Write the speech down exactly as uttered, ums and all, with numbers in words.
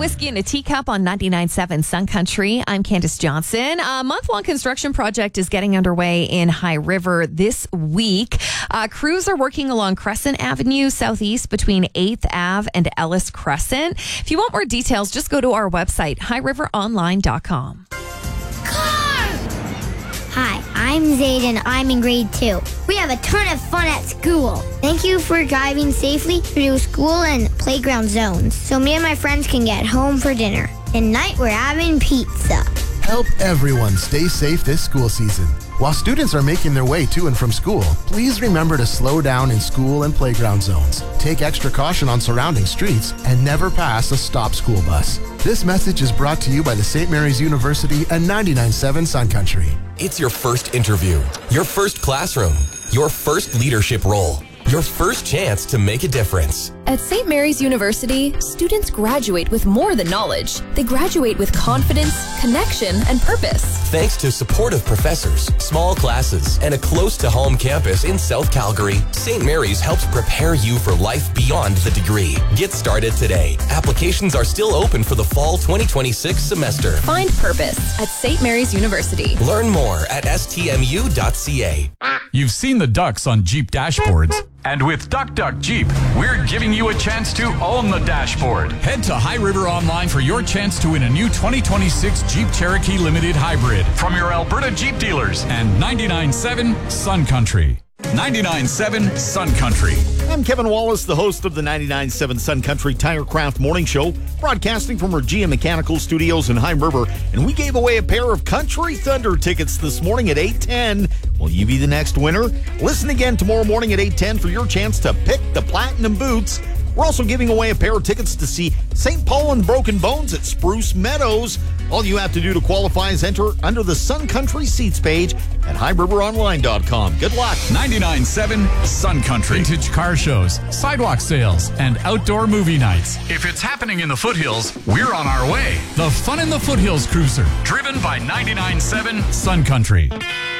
Whiskey in a Teacup on ninety-nine point seven Sun Country. I'm Candace Johnson. A month-long construction project is getting underway in High River this week. Uh, crews are working along Crescent Avenue southeast between eighth Avenue and Ellis Crescent. If you want more details, just go to our website, high river online dot com. Hi, I'm Zayden. I'm in grade two. We have a ton of fun at school. Thank you for driving safely through school and playground zones so me and my friends can get home for dinner. Tonight we're having pizza. Help everyone stay safe this school season. While students are making their way to and from school, please remember to slow down in school and playground zones. Take extra caution on surrounding streets and never pass a stop school bus. This message is brought to you by the Saint Mary's University and ninety-nine point seven Sun Country. It's your first interview, your first classroom, your first leadership role, your first chance to make a difference. At Saint Mary's University, students graduate with more than knowledge. They graduate with confidence, connection, and purpose. Thanks to supportive professors, small classes, and a close-to-home campus in South Calgary, Saint Mary's helps prepare you for life beyond the degree. Get started today. Applications are still open for the fall twenty twenty-six semester. Find purpose at Saint Mary's University. Learn more at s t m u dot c a. You've seen the ducks on Jeep dashboards. And with Duck Duck Jeep, we're giving you a chance to own the dashboard. Head to High River Online for your chance to win a new twenty twenty-six Jeep Cherokee Limited Hybrid from your Alberta Jeep dealers and ninety-nine point seven Sun Country. ninety-nine point seven Sun Country. I'm Kevin Wallace, the host of the ninety-nine point seven Sun Country Tirecraft Morning Show, broadcasting from Regia Mechanical Studios in High River, and we gave away a pair of Country Thunder tickets this morning at eight ten. Will you be the next winner? Listen again tomorrow morning at eight ten for your chance to pick the Platinum Boots. We're also giving away a pair of tickets to see Saint Paul and Broken Bones at Spruce Meadows. All you have to do to qualify is enter under the Sun Country seats page at high river online dot com. Good luck. ninety-nine point seven Sun Country. Vintage car shows, sidewalk sales, and outdoor movie nights. If it's happening in the foothills, we're on our way. The Fun in the Foothills Cruiser, driven by ninety-nine point seven Sun Country.